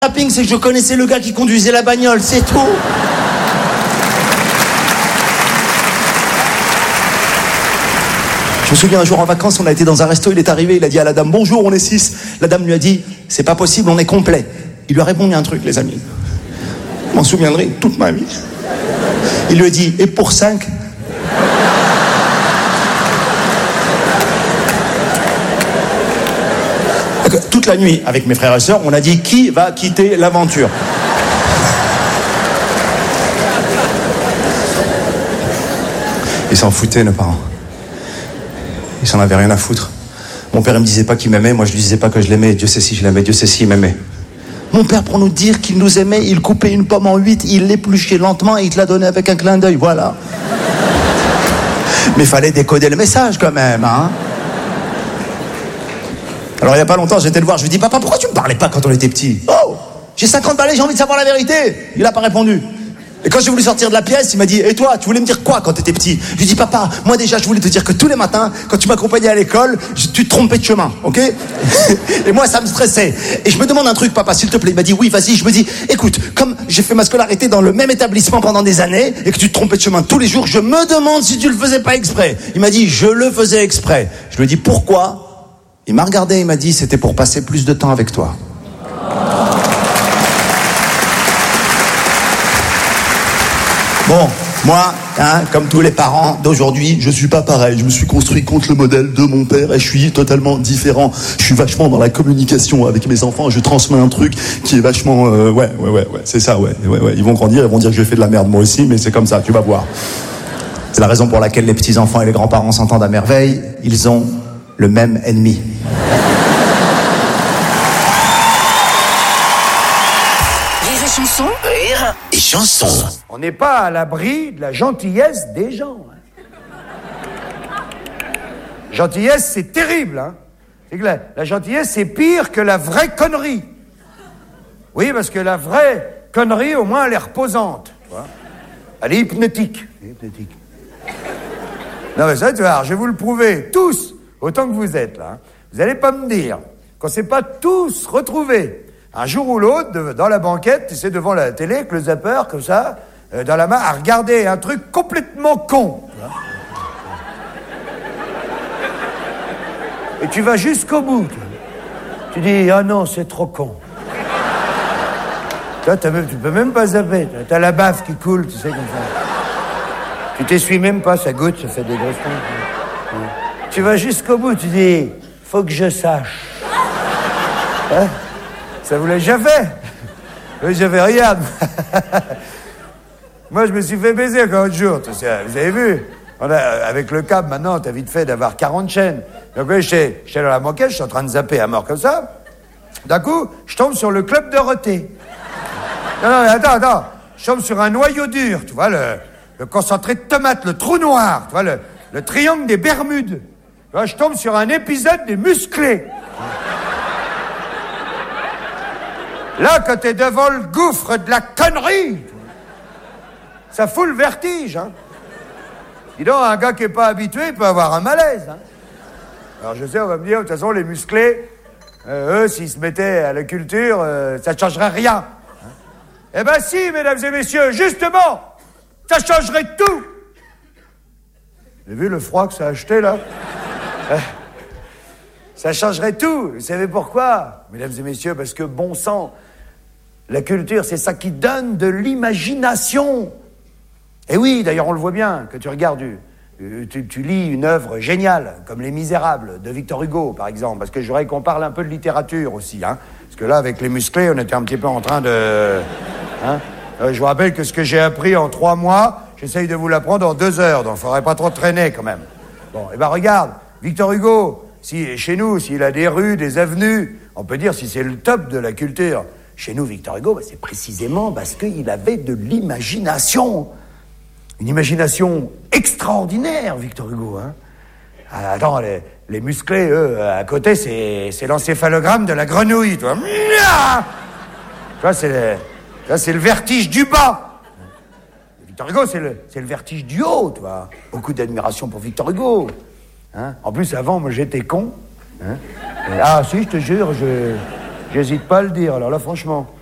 Kidnapping, c'est que je connaissais le gars qui conduisait la bagnole, c'est tout. Je me souviens un jour en vacances, on a été dans un resto, il est arrivé, il a dit à la dame, bonjour, on est 6. La dame lui a dit, c'est pas possible, on est complet. Il lui a répondu un truc, les amis. Je m'en souviendrai toute ma vie. Il lui a dit, et pour 5? Toute la nuit, avec mes frères et sœurs, on a dit, qui va quitter l'aventure? Ils s'en foutaient, nos parents. Ils s'en avaient rien à foutre. Mon père, il me disait pas qu'il m'aimait, moi je lui disais pas que je l'aimais. Dieu sait si je l'aimais, Dieu sait si il m'aimait. Mon père, pour nous dire qu'il nous aimait, il coupait une pomme en 8, il l'épluchait lentement et il te la donnait avec un clin d'œil, voilà. Mais fallait décoder le message quand même, hein. Alors il y a pas longtemps, j'étais le voir, je lui dis, papa, pourquoi tu me parlais pas quand on était petit? Oh, j'ai 50 balais, j'ai envie de savoir la vérité. Il a pas répondu. Et quand j'ai voulu sortir de la pièce, il m'a dit, et toi, tu voulais me dire quoi quand t'étais petit? Je lui dis, papa, moi déjà, je voulais te dire que tous les matins, quand tu m'accompagnais à l'école, tu te trompais de chemin, ok? Et moi, ça me stressait. Et je me demande un truc, papa, s'il te plaît. Il m'a dit, oui, vas-y. Je me dis, écoute, comme j'ai fait ma scolarité dans le même établissement pendant des années, et que tu te trompais de chemin tous les jours, je me demande si tu le faisais pas exprès. Il m'a dit, je le faisais exprès. Je lui ai dit, pourquoi? Il m'a regardé, il m'a dit, c'était pour passer plus de temps avec toi. Bon, moi, comme tous les parents d'aujourd'hui, je suis pas pareil. Je me suis construit contre le modèle de mon père et je suis totalement différent. Je suis vachement dans la communication avec mes enfants. Je transmets un truc qui est vachement... ouais, c'est ça, ouais. Ils vont grandir, ils vont dire que j'ai fait de la merde moi aussi, mais c'est comme ça, tu vas voir. C'est la raison pour laquelle les petits-enfants et les grands-parents s'entendent à merveille. Ils ont le même ennemi. Rire et chanson. On n'est pas à l'abri de la gentillesse des gens. Gentillesse, c'est terrible. Hein. C'est que la gentillesse, c'est pire que la vraie connerie. Oui, parce que la vraie connerie, au moins, elle est reposante. Tu vois. Elle est hypnotique. Non, mais ça, tu vois, je vais vous le prouver. Tous, autant que vous êtes là. Hein. Vous n'allez pas me dire qu'on ne s'est pas tous retrouvés. Un jour ou l'autre, dans la banquette, tu sais, devant la télé, avec le zapper, comme ça, dans la main, à regarder un truc complètement con. Et tu vas jusqu'au bout. Tu dis, ah non, c'est trop con. Toi, tu peux même pas zapper. T'as la baffe qui coule, tu sais, comme ça. Tu t'essuies même pas, ça goûte, ça fait des grosses tons. Tu vas jusqu'au bout, tu dis, faut que je sache. Hein? Ça vous l'a déjà fait? Oui, j'avais regarde. Moi, je me suis fait baiser quand l'autre jour. Vous avez vu? Avec le câble, maintenant, t'as vite fait d'avoir 40 chaînes. Donc, oui, j'étais dans la banquette, je suis en train de zapper à mort comme ça. D'un coup, je tombe sur le Club Dorothée. Non, mais attends. Je tombe sur un noyau dur, tu vois, le concentré de tomate, le trou noir, tu vois, le triangle des Bermudes. Tu vois, je tombe sur un épisode des Musclés. Là, quand t'es devant le gouffre de la connerie, ça fout le vertige, hein. Dis donc, un gars qui est pas habitué, il peut avoir un malaise, hein. Alors je sais, on va me dire, de toute façon, les musclés, eux, s'ils se mettaient à la culture, ça ne changerait rien. Hein. Eh ben si, mesdames et messieurs, justement, ça changerait tout. Vous avez vu le froid que ça a acheté, là? Ça changerait tout. Vous savez pourquoi, mesdames et messieurs? Parce que, bon sang, la culture, c'est ça qui donne de l'imagination. Et oui, d'ailleurs, on le voit bien, que tu regardes, tu lis une œuvre géniale, comme Les Misérables, de Victor Hugo, par exemple, parce que je voudrais qu'on parle un peu de littérature aussi, hein. Parce que là, avec les musclés, on était un petit peu en train de... Hein. Je vous rappelle que ce que j'ai appris en 3 mois, j'essaye de vous l'apprendre en 2 heures, donc il ne faudrait pas trop traîner, quand même. Bon, et ben regarde, Victor Hugo... Si, chez nous, s'il a des rues, des avenues, on peut dire si c'est le top de la culture. Chez nous, Victor Hugo, c'est précisément parce qu'il avait de l'imagination. Une imagination extraordinaire, Victor Hugo. Hein. Attends, les musclés, eux, à côté, c'est l'encéphalogramme de la grenouille, tu vois. Tu vois, c'est le vertige du bas. Victor Hugo, c'est le vertige du haut, tu vois. Beaucoup d'admiration pour Victor Hugo. Hein? En plus, avant, moi, j'étais con. Hein? Ah, si, je te jure, j'hésite pas à le dire. Alors là, franchement,